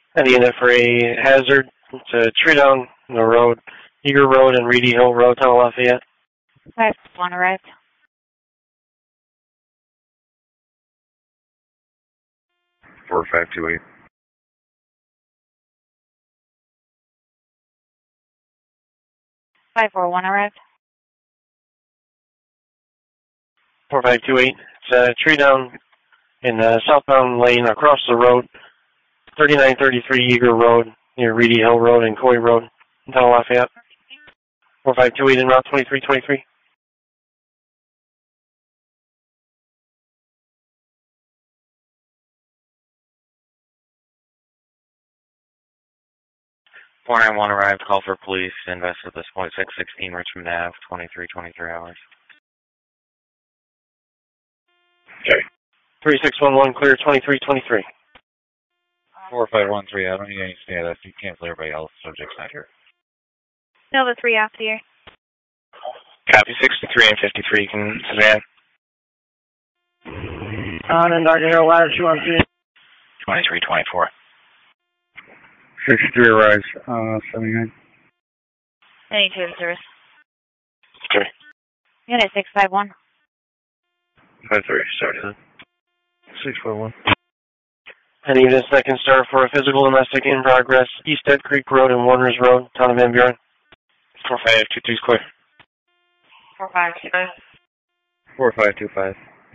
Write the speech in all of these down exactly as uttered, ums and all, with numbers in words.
Any unit for a hazard to tree down the road, Eager Road and Reedy Hill Road, Town of Lafayette. five one arrived. four five two eight. five four one arrived. four five two eight. It's a tree down in the southbound lane across the road, thirty-nine thirty-three Eager Road, near Reedy Hill Road and Coy Road, in Town of Lafayette. four five two eight en route twenty-three twenty-three. four nine one arrived, call for police, invest at this point, six sixteen Richmond Avenue, twenty-three twenty-three hours. Okay. three six one one, clear twenty-three twenty-three. four five one three, I don't need any status. You cancel everybody else, subject's not here. Nova three off the air. Copy, sixty-three and fifty-three, can Suzanne. On and Dark Arrow, ladder two on three. twenty-three twenty-four. sixty-three arrives, uh, seventy-nine. Any two in service. Okay. Unit six five one. five three, seventy-nine. six five one. Any units that can start for a physical domestic in progress, East Dead Creek Road and Warner's Road, Town of Van Buren. four five two two is clear. four five two five. four five two five.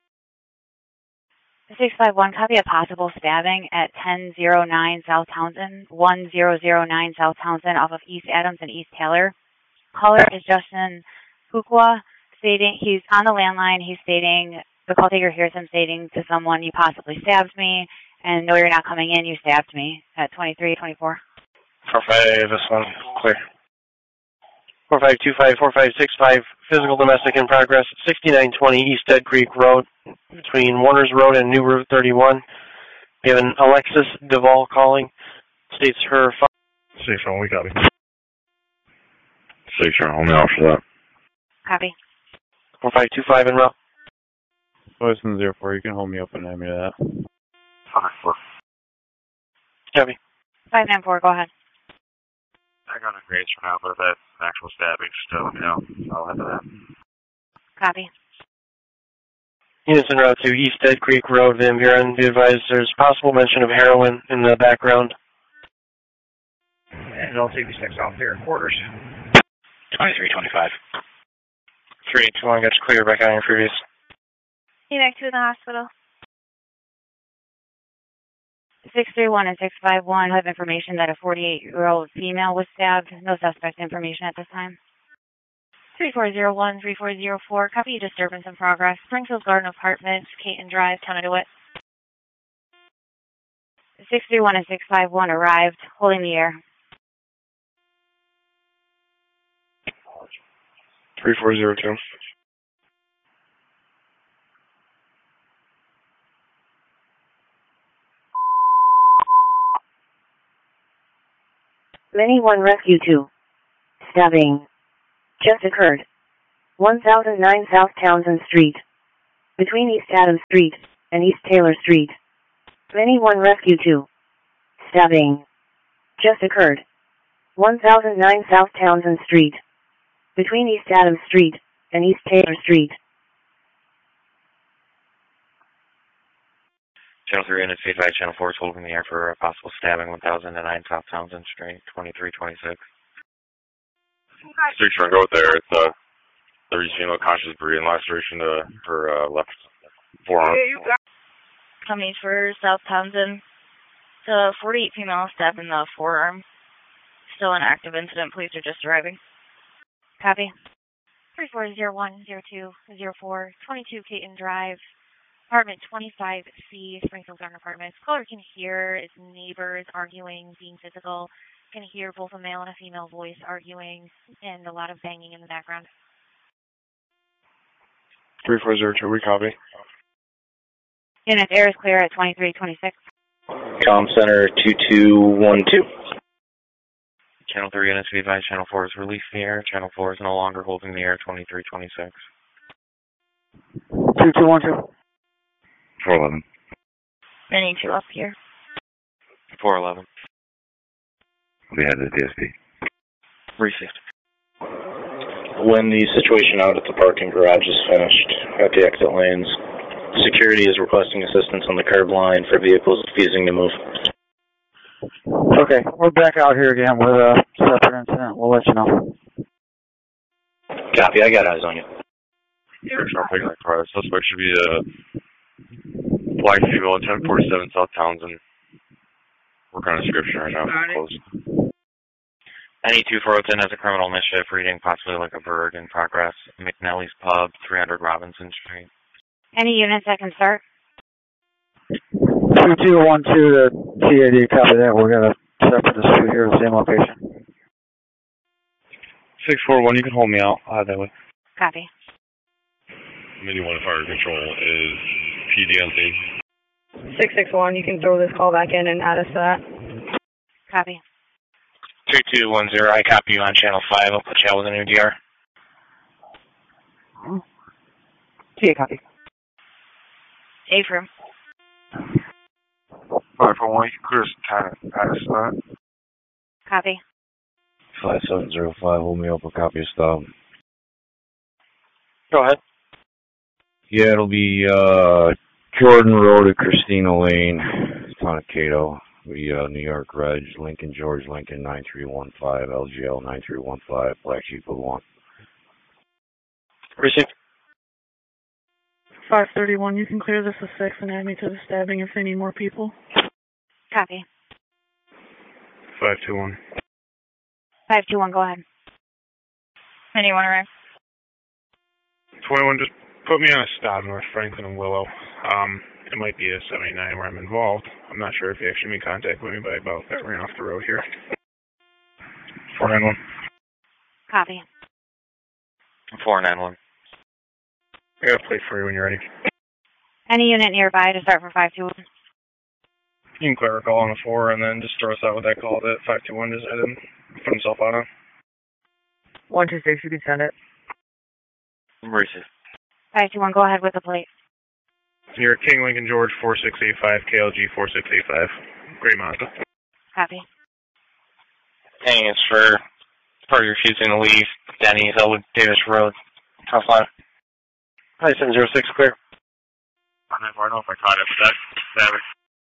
six five one, copy a possible stabbing at ten oh nine South Townsend, one thousand nine South Townsend off of East Adams and East Taylor. Caller is Justin Fuqua, stating he's on the landline. He's stating, the call taker hears him stating to someone, you possibly stabbed me, and no, you're not coming in, you stabbed me, at twenty-three twenty-four. four five, this one, clear. four five two five, four five six five, physical domestic in progress, sixty-nine twenty East Dead Creek Road, between Warner's Road and New Route thirty-one. We have an Alexis Duvall calling. States her... Six one, we copy. Six one, hold me off for that. Copy. four five two five en route. Listen, zero four, you can hold me up and hand me that. five four. Copy. five nine four, go ahead. I got a grades for now, but if that's actual stabbing, just let me know. I'll have that. Copy. Units en route to East Dead Creek Road, Van Buren. Be advised there's possible mention of heroin in the background. And I'll take these next off here in quarters. twenty-three twenty-five. three two one, got you clear back on your previous. Be back to the hospital. six three one and six five one have information that a forty-eight-year-old female was stabbed. No suspect information at this time. three four zero one, three four zero four, copy disturbance in progress. Springfield Garden Apartments, Caton Drive, Town of DeWitt. six three one and six five one arrived, holding the air. three four zero two. Mini one Rescue two. Stabbing. Just occurred. one thousand nine South Townsend Street. Between East Adams Street and East Taylor Street. Mini one Rescue two. Stabbing. Just occurred. one thousand nine South Townsend Street. Between East Adams Street and East Taylor Street. Channel three units, advise Channel four is holding the air for a possible stabbing, one thousand nine South Townsend Street, twenty-three twenty-six. Six one, go there. It's uh, thirty female conscious breathing laceration to her uh, left forearm. Company for South Townsend. The forty-eight female stabbed in the forearm. Still an active incident. Police are just arriving. Copy. three four zero one zero two zero four, twenty-two Caton Drive, apartment twenty-five C, Springfield Garden Apartments. Caller can hear its neighbors arguing, being physical. Can hear both a male and a female voice arguing, and a lot of banging in the background. three four zero two, we copy. Unit air is clear at twenty-three twenty-six. Com Center two two one two. Channel three units, be advised Channel four is released in the air. Channel four is no longer holding the air, twenty-three twenty-six. two two one two. four eleven. Many two up here. four eleven. We had the D S P. Received. When the situation out at the parking garage is finished at the exit lanes, security is requesting assistance on the curb line for vehicles refusing to move. Okay, we're back out here again with a separate incident. We'll let you know. Copy, I got eyes on you. I'll take that car. Suspect should be a black female at ten forty-seven South Townsend. Working on a description right now. Close. Any two four oh ten has a criminal mischief, reading possibly like a bird in progress. McNally's Pub, three hundred Robinson Street. Any units that can start? two two one two to T A D, copy that. We're going to separate dispute here at the same location. six four one, you can hold me out. I'll head that way. Copy. Mini one fire control is P D on scene. six six one, you can throw this call back in and add us to that. Copy. two two one zero, I copy you on channel five. I'll put you out with a new D R. T A, copy. A-firm. five four one, you can clear some time past that. Copy. five seven zero five, hold me up a copy of stop. Go ahead. Yeah, it'll be uh, Jordan Road at Christina Lane, town of Cato. We uh, New York Reg, Lincoln George Lincoln nine three one five, L G L nine three one five, Black Sheep of one. Receive. five thirty-one, you can clear this with six and add me to the stabbing if they need more people. Copy. five two one. five two one, go ahead. Anyone arrive? twenty-one, just put me on a stop north Franklin and Willow. Um, it might be a seventy-nine where I'm involved. I'm not sure if you actually made contact with me, but I about got ran off the road here. four nine one. Copy. four nine one. I got a plate for you when you're ready. Any unit nearby to start for five two one? You can clear a call on the four and then just throw us out with that call that five two one just had him put himself out on. one two six, you can send it. Receive. five two one, go ahead with the plate. You're King Lincoln George four six eight five, K L G four six eight five. Great Mazda. Copy. Hey, it's for party refusing to leave. Denny's, Elwood Davis Road. Tough line. Hi, seven zero six, clear. I don't know if I caught it, but that's savage.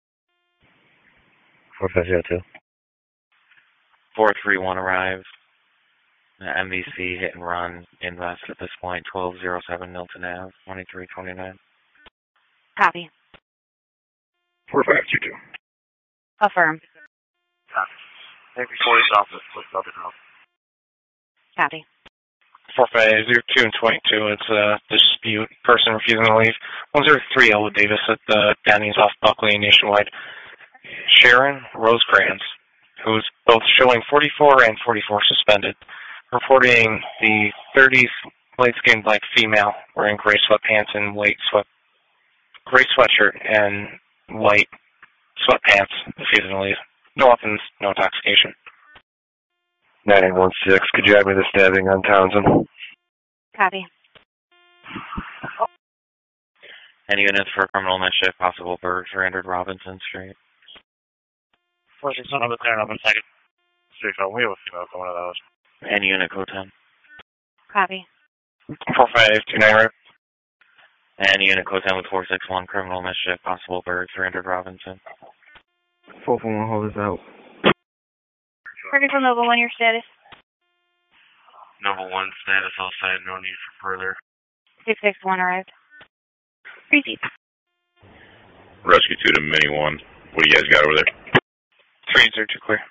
four five zero two. four three one arrives. M V C hit and run invest at this point, twelve oh seven Milton Avenue, twenty-three twenty-nine. Copy. four five two two. Affirm. Copy. Maybe forty off this, let's stop it now. Copy. four five zero two and twenty-two, it's a dispute. Person refusing to leave. one zero three Elwood Davis at the Denny's off Buckley Nationwide. Sharon Rosecrans, who's both showing forty-four and forty-four suspended, reporting the thirties light-skinned black female wearing gray sweatpants and white sweat, gray sweatshirt and white sweatpants refusing to leave. No weapons, no intoxication. nine one six, could you add me the stabbing on Townsend? Copy. Any units for criminal mischief, possible for three hundred Robinson Street? four six one, I'm clearing up in a second. Street phone, we have a female coming out of those. Any unit code ten. Copy. four five two nine, right? Any unit code ten with four six one, criminal mischief, possible for three hundred Robinson. four four one, hold this out. Ready for Nova one, your status? Nova one, status outside, no need for further. six six one arrived. Receive. Rescue two to Mini one. What do you guys got over there? three zero two, clear.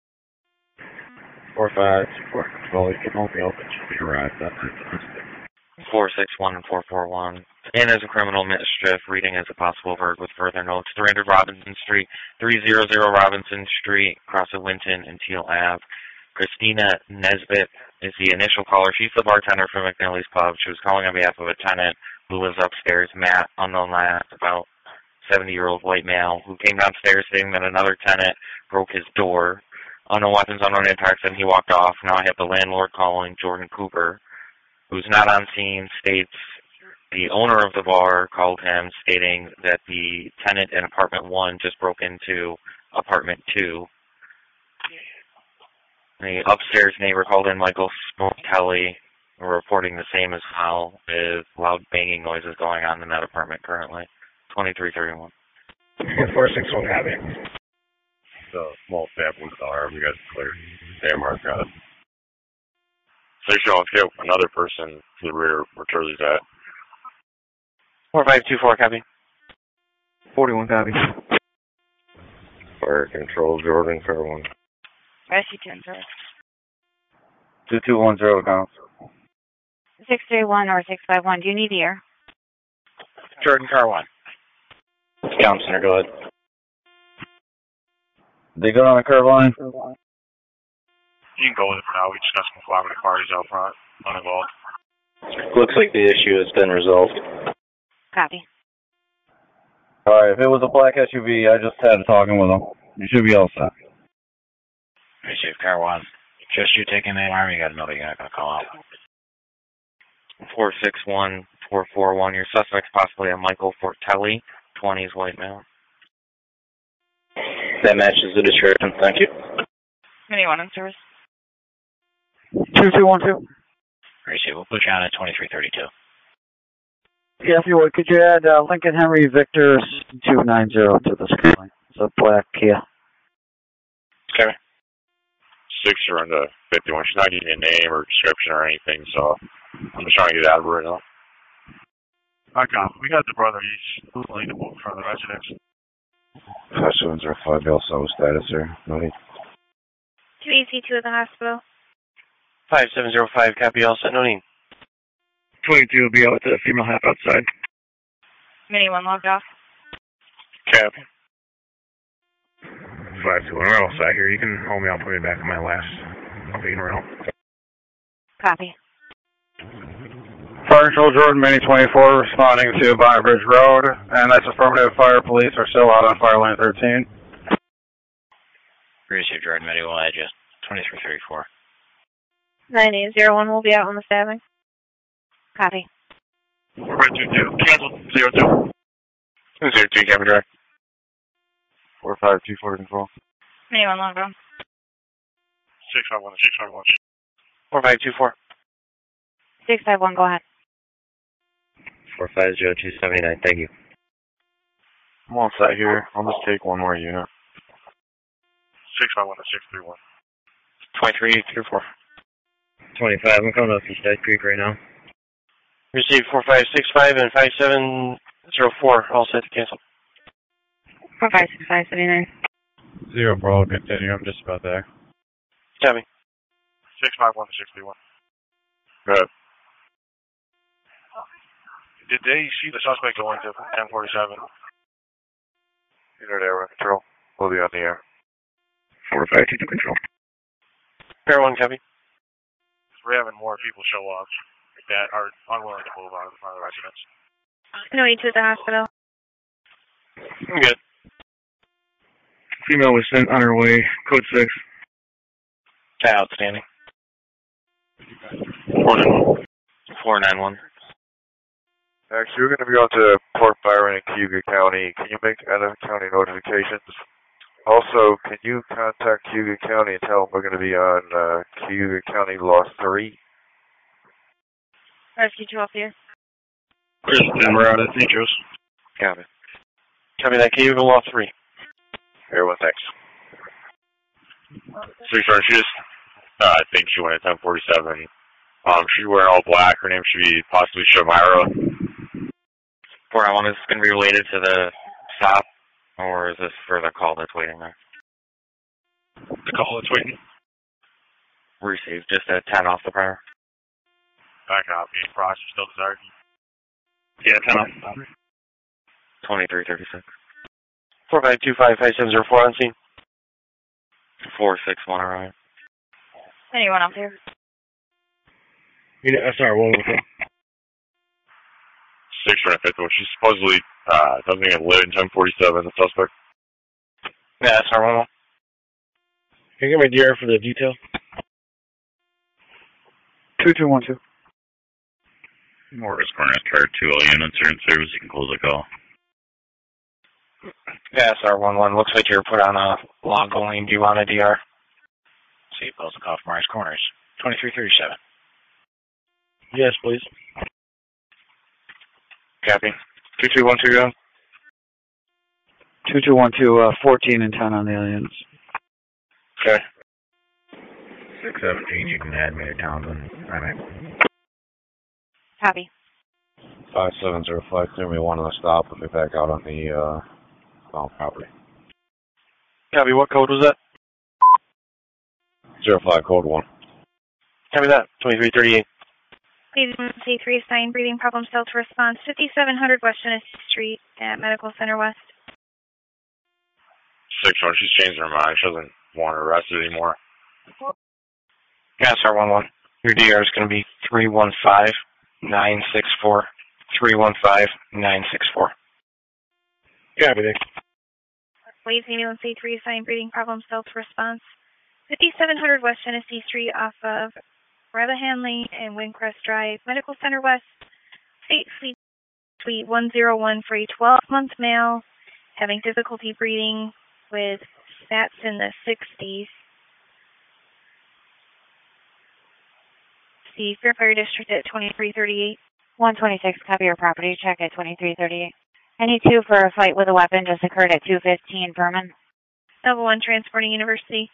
four five four. Well, you can hold me open. Should be arrived. That's four six one and four four one. In as a criminal mischief, reading as a possible verb with further notes. three hundred Robinson Street, three hundred Robinson Street, across of Winton and Teal Avenue. Christina Nesbitt is the initial caller. She's the bartender for McNally's Pub. She was calling on behalf of a tenant who lives upstairs, Matt, unknown last, about seventy-year-old white male, who came downstairs stating that another tenant broke his door. Unknown weapons, unknown impacts, and he walked off. Now I have the landlord calling, Jordan Cooper, who's not on scene, states the owner of the bar called him, stating that the tenant in apartment one just broke into apartment two. The upstairs neighbor called in, Michael Kelly, reporting the same as well, with loud banging noises going on in that apartment currently. twenty-three thirty-one. four six one, Abby. So, small sample with the arm, you guys clear. Damn, Mark got it. Station, let's get another person to the rear where Turley's at. four five two four, copy. forty-one, copy. Fire control, Jordan, car one. Rescue two and zero. two two one zero, counts. six three one or six five one, do you need ear? Jordan, car one. Scout Center, go ahead. They good on the curve line? You can go with it for now. We just got some collaborative parties out front, uninvolved. Looks like the issue has been resolved. Copy. Alright, if it was a black S U V, I just had talking with them. You should be all set. Receive car one. Just you taking the alarm, you got another unit gonna call out. four six one four four one, your suspect's possibly a Michael Fortelli, twenties white male. That matches the description, thank you. Anyone in service? two two one two. Receive, we'll put you on at twenty-three thirty-two. Yeah, if you would, could you add uh, Lincoln Henry Victor two nine zero to this line? It's a black Kia. Okay. Six are on the fifty-one. She's not giving me a name or description or anything, so I'm just trying to get out of her right now. I got We got the brother. He's willing to move in front of the residence. five seven zero five, also status, sir. No need. two E C two at the hospital. five seven zero five, copy, all set, no need. twenty-two will be out with the female half outside. Mini one logged off. Cap. five two one, we're all set here. You can hold me, I'll put me back on my last. I'll be in around. Copy. Fire Control Jordan, Mini twenty-four, responding to By Bridge Road, and that's affirmative. Fire police are still out on fire line thirteen. Receive Jordan, Medi will add you. twenty-three thirty-four. nine eight zero one will be out on the stabbing. Copy. four five two two, cancel, zero two. Zero two, cabin direct. four five two four control. Mini one logged on. six five one, six five one. four five two four. six five one, go ahead. four five zero two seven nine, thank you. I'm all set here. I'll just take one more unit. six five one to six three one. twenty-three through four. twenty-five, I'm coming up East Side Creek right now. Receive four five six five and five seven zero four, all set to cancel. four five six five seven nine. Zero, bro, continue, I'm just about there. Copy. six five one to six three one. Good. Did they see the suspect going to ten forty-seven? Unit air control. We'll be on the air. four five two two control. Fair one, copy. We're having more people show up that are unwilling to move out of the front of the residence. No E two at the hospital. I'm good. Female was sent on her way. Code six. Outstanding. four nine one. four nine one. Actually, we're going to be on to Port Byron in Cayuga County. Can you make other county notifications? Also, can you contact Cayuga County and tell them we're going to be on uh, Cayuga County Lost three? Rescue two up here. Chris, and we're out at Saint Joe's. Copy. Copy that, Cayuga Law three. Everyone, thanks. Three star, she just, uh, I think she went at ten forty-seven. Um, she's wearing all black. Her name should be possibly Shamira. four nine one, is this going to be related to the stop, or is this for the call that's waiting there? The call that's waiting. Received, just a ten off the prior. Back up. Being processed, still desired. Yeah, ten off. twenty-three thirty-six. four five two five five seven zero four on scene. four six one arrived. Anyone up here? Unit S R one with them. Six for fifth, which she's supposedly uh, doesn't even live in ten forty-seven, the suspect. Yeah, S R one. Can you get my D R for the detail? two two one two. Morris Cornet, Car two, all units are in service, you can close the call. Yeah, S R one one. Looks like you're put on a log only. Do you want a D R? Seatbelts and off Myers Corners. twenty-three thirty-seven. Yes, please. Copy. two two one two, go. two two one two, uh, fourteen and ten on the aliens. Okay. six seven eight, you can add me to Townsend. All right. Copy. five seven zero five, clear me one on the stop, put me back out on the uh, found property. Copy. What code was that? zero five, code one. Copy that. twenty-three thirty-eight. Please C three assigned breathing problem cell to response fifty-seven hundred West Genesee Street at Medical Center West. six one, she's changed her mind. She doesn't want her arrested anymore. Gas R one one. Your D R is going to be three one five nine six four. three one five nine six four. Copy, Nick. Waves ambulance C three assigned breathing problem cell to response fifty-seven hundred West Genesee Street off of Rebahan Lane and Windcrest Drive, Medical Center West, State Suite, Suite one oh one for a twelve-month male having difficulty breathing with stats in the sixties. See Fairfire District at twenty-three thirty-eight. one twenty-six, copy your property check at twenty-three thirty-eight. Any two for a fight with a weapon just occurred at two fifteen, Furman. Level one transporting University.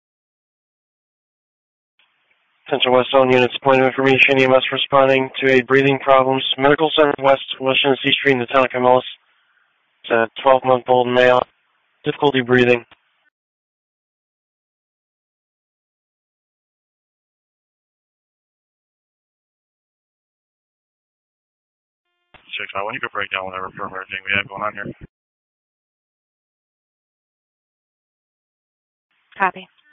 Central West Zone units, point of information, E M S responding to a breathing problems. Medical Center West, West Genesee Street in the town of Camillus. It's a twelve-month-old male, difficulty breathing. six nine, why don't you go break down whatever perimeter thing we have going on here? Copy.